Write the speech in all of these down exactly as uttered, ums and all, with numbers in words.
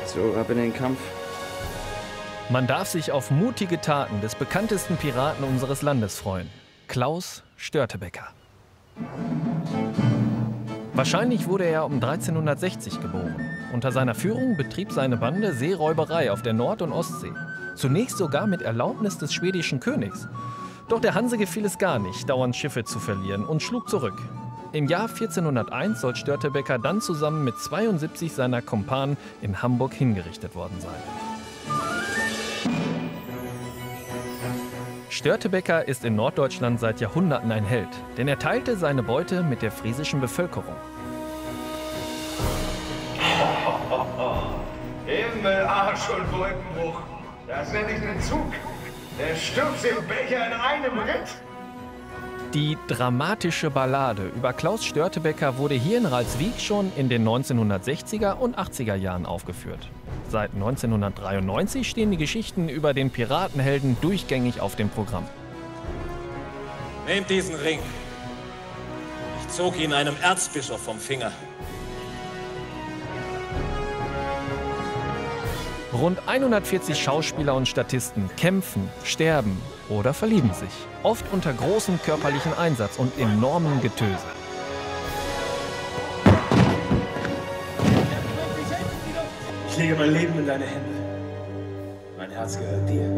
So, ab in den Kampf. Man darf sich auf mutige Taten des bekanntesten Piraten unseres Landes freuen. Klaus Störtebeker. Wahrscheinlich wurde er um dreizehnhundertsechzig geboren. Unter seiner Führung betrieb seine Bande Seeräuberei auf der Nord- und Ostsee. Zunächst sogar mit Erlaubnis des schwedischen Königs. Doch der Hanse gefiel es gar nicht, dauernd Schiffe zu verlieren, und schlug zurück. Im Jahr vierzehnhunderteins soll Störtebeker dann zusammen mit zweiundsiebzig seiner Kumpanen in Hamburg hingerichtet worden sein. Störtebeker ist in Norddeutschland seit Jahrhunderten ein Held, denn er teilte seine Beute mit der friesischen Bevölkerung. Himmel, Arsch und Wolkenbruch. Das nenne ich einen Zug. Der stürzt den Becher in einem Ritt. Die dramatische Ballade über Klaus Störtebeker wurde hier in Ralswiek schon in den neunzehnhundertsechziger und achtziger Jahren aufgeführt. Seit neunzehnhundertdreiundneunzig stehen die Geschichten über den Piratenhelden durchgängig auf dem Programm. Nehmt diesen Ring. Ich zog ihn einem Erzbischof vom Finger. Rund hundertvierzig Schauspieler und Statisten kämpfen, sterben oder verlieben sich. Oft unter großem körperlichen Einsatz und enormem Getöse. Ich lege mein Leben in deine Hände. Mein Herz gehört dir.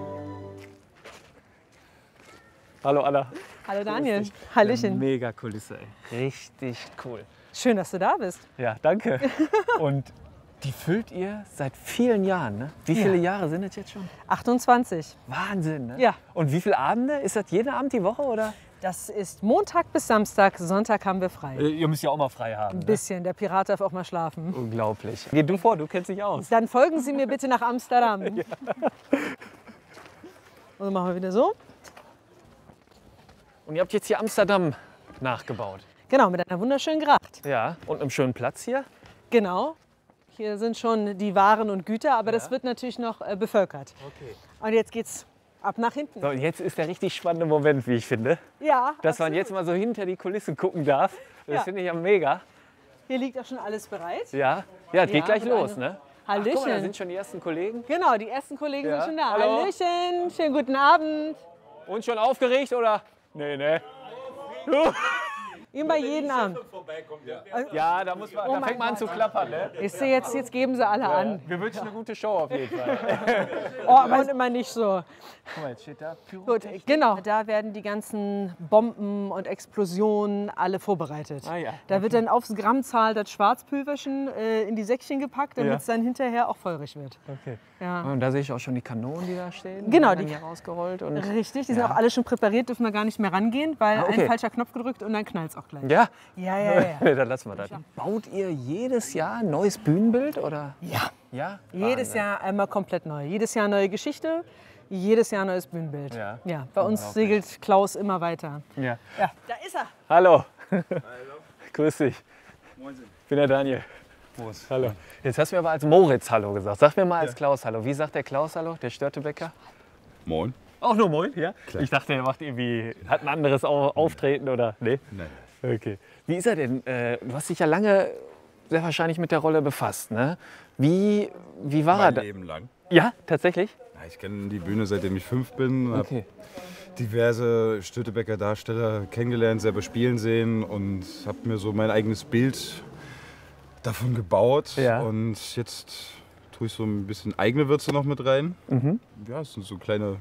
Hallo Anna. Hallo Daniel. Hallöchen. Mega Kulisse, ey. Richtig cool. Schön, dass du da bist. Ja, danke. Und die füllt ihr seit vielen Jahren, ne? Wie viele Ja. Jahre sind es jetzt schon? achtundzwanzig. Wahnsinn, ne? Ja. Und wie viele Abende? Ist das jeden Abend die Woche, oder? Das ist Montag bis Samstag, Sonntag haben wir frei. Äh, Ihr müsst ja auch mal frei haben. Ein Ne? bisschen, der Pirat darf auch mal schlafen. Unglaublich. Geh du vor, du kennst dich aus. Dann folgen Sie mir bitte nach Amsterdam. Ja. Und dann machen wir wieder so. Und ihr habt jetzt hier Amsterdam nachgebaut. Genau, mit einer wunderschönen Gracht. Ja, und einem schönen Platz hier. Genau. Hier sind schon die Waren und Güter, aber Ja. das wird natürlich noch äh, bevölkert. Okay. Und jetzt geht's ab nach hinten. So, und jetzt ist der richtig spannende Moment, wie ich finde. Ja, Dass man absolut. jetzt mal so hinter die Kulisse gucken darf. Das Ja. finde ich ja mega. Hier liegt auch schon alles bereit. Ja, ja, es geht Ja, gleich mit los, einem- ne? Hallöchen. Ach, guck mal, da sind schon die ersten Kollegen. Genau, die ersten Kollegen Ja. sind schon da. Hallo. Hallöchen, schönen guten Abend. Und schon aufgeregt, oder? Nee, ne? Immer jeden Abend. Ja, da, muss man, Oh da mein fängt man an zu Gott. klappern, ne? Ich sehe jetzt, jetzt geben sie alle an. Wir wünschen eine gute Show auf jeden Fall. Oh, aber immer nicht so. Guck mal, jetzt steht da Gut, genau. Da werden die ganzen Bomben und Explosionen alle vorbereitet. Ah ja, Da wird dann aufs Grammzahl das Schwarzpulverchen äh, in die Säckchen gepackt, damit Ja. es dann hinterher auch feurig wird. Okay. Ja. Und da sehe ich auch schon die Kanonen, die da stehen. Genau, die werden die- hier rausgerollt. Und Richtig, die sind Ja. auch alle schon präpariert, dürfen wir gar nicht mehr rangehen, weil Ah, okay. ein falscher Knopf gedrückt und dann knallt es auch gleich. ja? Ja, ja, ja. Dann lassen wir das. Baut ihr jedes Jahr ein neues Bühnenbild, oder? Ja. Ja? Jedes Wahnsinn. Jahr einmal komplett neu. Jedes Jahr neue Geschichte, jedes Jahr neues Bühnenbild. Ja. Ja, bei uns Unglaublich. segelt Klaus immer weiter. Ja. Ja, da ist er. Hallo. Hallo. Grüß dich. Ich bin der Daniel. Prost. Hallo. Jetzt hast du mir aber als Moritz Hallo gesagt. Sag mir mal als Klaus Hallo. Wie sagt der Klaus Hallo, der Störtebeker? Moin. Auch nur Moin, ja? Klar. Ich dachte, er macht irgendwie, hat ein anderes Au- Auftreten oder? Nee? Nein. Okay. Wie ist er denn? Äh, Du hast dich ja lange sehr wahrscheinlich mit der Rolle befasst, ne? Wie, wie war er Mein da? Leben lang. Ja, tatsächlich? Ja, ich kenne die Bühne, seitdem ich fünf bin. Hab Okay. diverse Störtebeker Darsteller kennengelernt, selber spielen sehen und habe mir so mein eigenes Bild davon gebaut. Ja. Und jetzt tue ich so ein bisschen eigene Würze noch mit rein. Mhm. Ja, es sind so kleine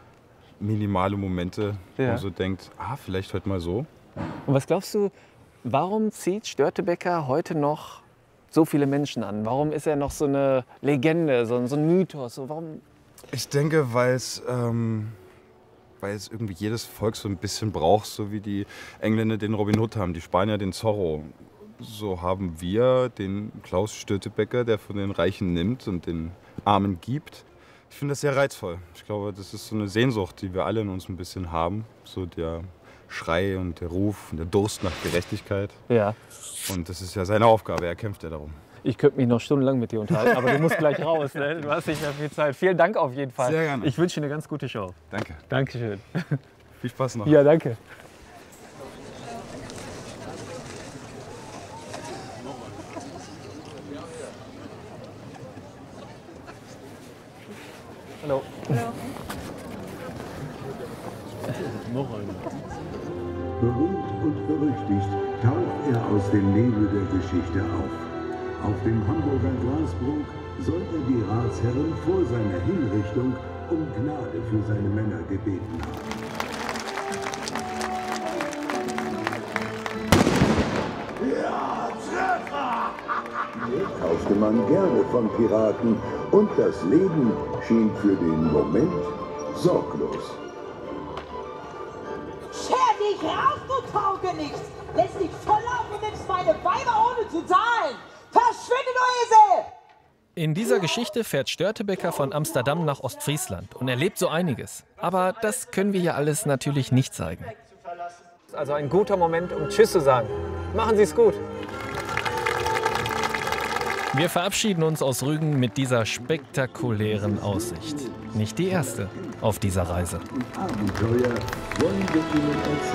minimale Momente, wo Ja. man so denkt, ah, vielleicht heute mal so. Und was glaubst du, warum zieht Störtebeker heute noch so viele Menschen an? Warum ist er noch so eine Legende, so, ein- so ein Mythos? So, warum? Ich denke, weil es ähm, weil es irgendwie jedes Volk so ein bisschen braucht, so wie die Engländer den Robin Hood haben, die Spanier den Zorro. So haben wir den Klaus Störtebeker, der von den Reichen nimmt und den Armen gibt. Ich finde das sehr reizvoll. Ich glaube, das ist so eine Sehnsucht, die wir alle in uns ein bisschen haben. So der Schrei und der Ruf und der Durst nach Gerechtigkeit. Ja. Und das ist ja seine Aufgabe, er kämpft ja darum. Ich könnte mich noch stundenlang mit dir unterhalten, aber du musst gleich raus. Ne? Du hast nicht mehr viel Zeit. Vielen Dank auf jeden Fall. Sehr gerne. Ich wünsche dir eine ganz gute Show. Danke. Dankeschön. Viel Spaß noch. Ja, danke. Hallo. Hallo. Noch einer. Berühmt und berüchtigt taucht er aus dem Nebel der Geschichte auf. Auf dem Hamburger Grasbrook soll er die Ratsherren vor seiner Hinrichtung um Gnade für seine Männer gebeten haben. Ja, Treffer! Hier kaufte man gerne von Piraten und das Leben schien für den Moment sorglos. Scher dich raus, du Taugenichts! Lässt dich voll auf und nimmst meine Weiber ohne zu zahlen! Verschwinde, du Esel! In dieser Geschichte fährt Störtebeker von Amsterdam nach Ostfriesland und erlebt so einiges. Aber das können wir hier alles natürlich nicht zeigen. Also ein guter Moment, um Tschüss zu sagen. Machen Sie es gut. Wir verabschieden uns aus Rügen mit dieser spektakulären Aussicht. Nicht die erste auf dieser Reise. Und Abenteuer wollen wir Ihnen erzählen.